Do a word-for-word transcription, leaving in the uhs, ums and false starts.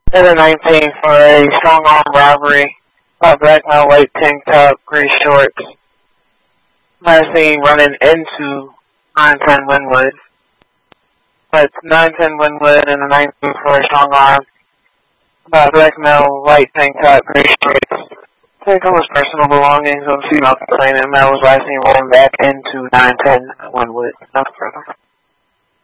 And a nineteen for a strong arm robbery. Uh, black male, white tank top, gray shorts. Last seen running into nine ten Winwood. But nine ten Winwood and a nineteen for a strong arm. Uh, black male, white tank top, gray shorts. Take home his personal belongings. Don't see no complaining. Mel was last seen rolling back into nine ten Winwood. Nothing further.